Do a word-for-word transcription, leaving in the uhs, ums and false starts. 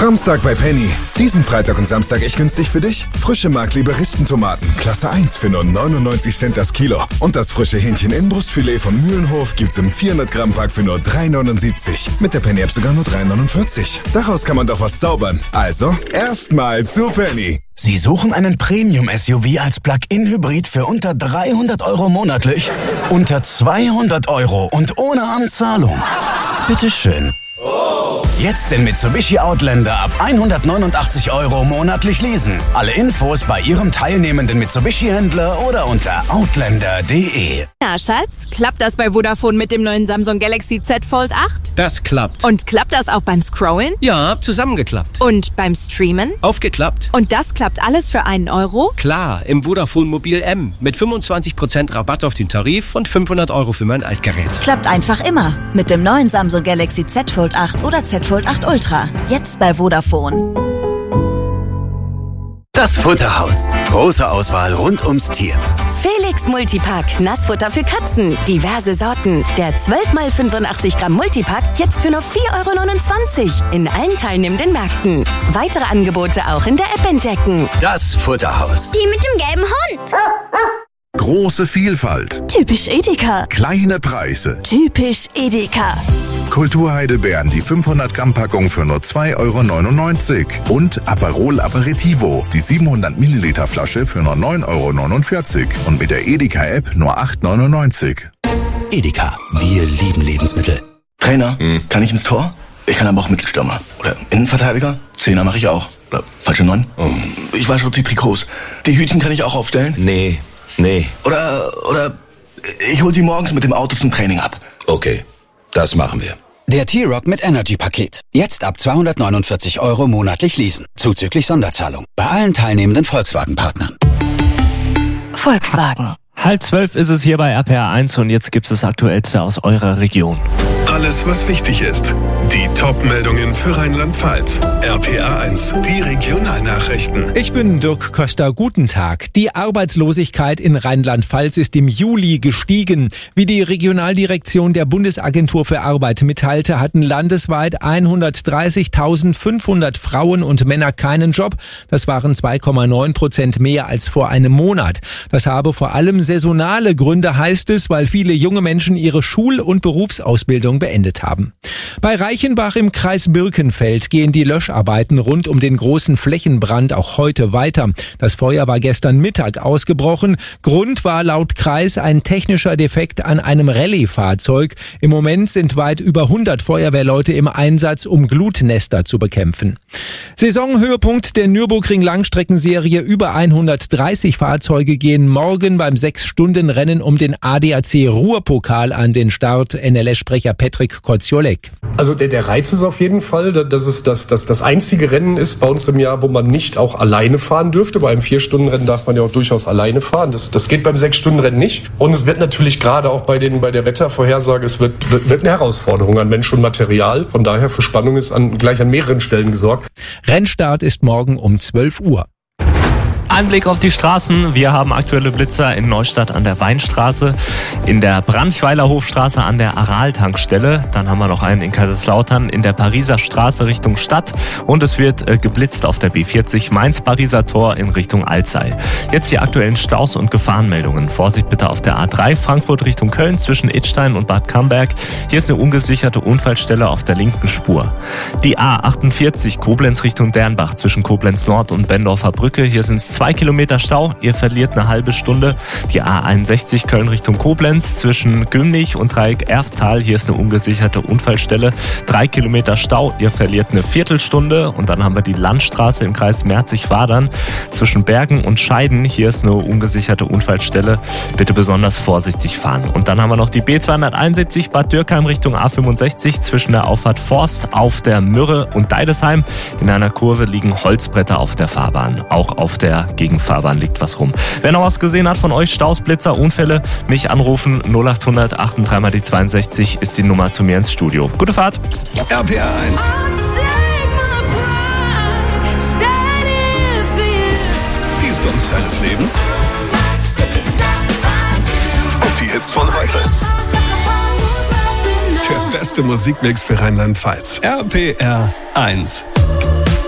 Framstag bei Penny. Diesen Freitag und Samstag echt günstig für dich. Frische Mark-Lieberistentomaten, Klasse eins für nur neunundneunzig Cent das Kilo. Und das frische Hähnchen-Inbrustfilet von Mühlenhof gibt's im vierhundert Gramm Pack für nur drei neunundsiebzig. Mit der Penny-App sogar nur drei neunundvierzig. Daraus kann man doch was zaubern. Also, erstmal zu Penny. Sie suchen einen Premium-S U V als Plug-in-Hybrid für unter dreihundert Euro monatlich? Unter zweihundert Euro und ohne Anzahlung? Bitteschön. Jetzt den Mitsubishi Outlander ab hundertneunundachtzig Euro monatlich leasen. Alle Infos bei Ihrem teilnehmenden Mitsubishi-Händler oder unter outlander punkt de. Na, Schatz, klappt das bei Vodafone mit dem neuen Samsung Galaxy Z Fold acht? Das klappt. Und klappt das auch beim Scrollen? Ja, zusammengeklappt. Und beim Streamen? Aufgeklappt. Und das klappt alles für einen Euro? Klar, im Vodafone Mobil M mit fünfundzwanzig Prozent Rabatt auf den Tarif und fünfhundert Euro für mein Altgerät. Klappt einfach immer mit dem neuen Samsung Galaxy Z Fold acht oder Z Fold acht Ultra. Jetzt bei Vodafone. Das Futterhaus. Große Auswahl rund ums Tier. Felix Multipack. Nassfutter für Katzen. Diverse Sorten. Der zwölf mal fünfundachtzig Gramm Multipack jetzt für nur vier Euro neunundzwanzig. In allen teilnehmenden Märkten. Weitere Angebote auch in der App entdecken. Das Futterhaus. Die mit dem gelben Hund. Große Vielfalt. Typisch Edeka. Kleine Preise. Typisch Edeka. Kulturheidelbeeren, die fünfhundert Gramm Packung für nur zwei Euro neunundneunzig. Und Aperol Aperitivo, die siebenhundert Milliliter Flasche für nur neun Euro neunundvierzig. Und mit der Edeka-App nur acht neunundneunzig. Edeka, wir lieben Lebensmittel. Trainer, hm. kann ich ins Tor? Ich kann aber auch Mittelstürmer. Oder Innenverteidiger? Zehner mache ich auch. Oder falsche Neun? Oh. Ich wasche die Trikots. Die Hütchen kann ich auch aufstellen? Nee, nee. Oder, oder ich hol sie morgens mit dem Auto zum Training ab. Okay, das machen wir. Der T-Rock mit Energy-Paket. Jetzt ab zweihundertneunundvierzig Euro monatlich leasen. Zuzüglich Sonderzahlung. Bei allen teilnehmenden Volkswagen-Partnern. Volkswagen. Halb zwölf ist es hier bei R P R eins und jetzt gibt es das Aktuellste aus eurer Region. Alles, was wichtig ist. Die Top-Meldungen für Rheinland-Pfalz. R P R eins, die Regionalnachrichten. Ich bin Dirk Köster. Guten Tag. Die Arbeitslosigkeit in Rheinland-Pfalz ist im Juli gestiegen. Wie die Regionaldirektion der Bundesagentur für Arbeit mitteilte, hatten landesweit hundertdreißigtausendfünfhundert Frauen und Männer keinen Job. Das waren zwei Komma neun Prozent mehr als vor einem Monat. Das habe vor allem saisonale Gründe, heißt es, weil viele junge Menschen ihre Schul- und Berufsausbildung beendet haben. Bei Reichenbach im Kreis Birkenfeld gehen die Löscharbeiten rund um den großen Flächenbrand auch heute weiter. Das Feuer war gestern Mittag ausgebrochen. Grund war laut Kreis ein technischer Defekt an einem Rallye-Fahrzeug. Im Moment sind weit über hundert Feuerwehrleute im Einsatz, um Glutnester zu bekämpfen. Saisonhöhepunkt der Nürburgring-Langstreckenserie. Über hundertdreißig Fahrzeuge gehen morgen beim sechs-Stunden-Rennen um den A D A C-Ruhrpokal an den Start. N L S-Sprecher Patrick Kociolek. Also der, der Reiz ist auf jeden Fall, dass es das, das, das einzige Rennen ist bei uns im Jahr, wo man nicht auch alleine fahren dürfte. Bei einem vier-Stunden-Rennen darf man ja auch durchaus alleine fahren. Das, das geht beim sechs-Stunden-Rennen nicht. Und es wird natürlich gerade auch bei, den, bei der Wettervorhersage, es wird, wird, wird eine Herausforderung an Mensch und Material. Von daher für Spannung ist an, gleich an mehreren Stellen gesorgt. Rennstart ist morgen um zwölf Uhr. Ein Blick auf die Straßen. Wir haben aktuelle Blitzer in Neustadt an der Weinstraße, in der Branchweiler Hofstraße an der Aral-Tankstelle. Dann haben wir noch einen in Kaiserslautern in der Pariser Straße Richtung Stadt. Und es wird äh, geblitzt auf der B vierzig Mainz-Pariser Tor in Richtung Alzey. Jetzt die aktuellen Staus und Gefahrenmeldungen. Vorsicht bitte auf der A drei Frankfurt Richtung Köln zwischen Idstein und Bad Camberg. Hier ist eine ungesicherte Unfallstelle auf der linken Spur. Die A achtundvierzig Koblenz Richtung Dernbach zwischen Koblenz Nord und Bendorfer Brücke. Hier sind es zwei Kilometer Stau, ihr verliert eine halbe Stunde. Die A einundsechzig Köln Richtung Koblenz zwischen Gümnich und Dreieck Erftal, hier ist eine ungesicherte Unfallstelle. Drei Kilometer Stau, ihr verliert eine Viertelstunde. Und dann haben wir die Landstraße im Kreis Merzig-Wadern zwischen Bergen und Scheiden, hier ist eine ungesicherte Unfallstelle. Bitte besonders vorsichtig fahren. Und dann haben wir noch die B zweihunderteinundsiebzig Bad Dürkheim Richtung A fünfundsechzig zwischen der Auffahrt Forst auf der Mürre und Deidesheim. In einer Kurve liegen Holzbretter auf der Fahrbahn. Auch auf der Gegenfahrbahn liegt was rum. Wer noch was gesehen hat von euch, Staus, Blitzer, Unfälle, mich anrufen. null achthundert achtunddreißig mal die zweiundsechzig ist die Nummer zu mir ins Studio. Gute Fahrt. R P R eins. Die Songs deines Lebens. Und die Hits von heute. Der beste Musikmix für Rheinland-Pfalz. R P R eins.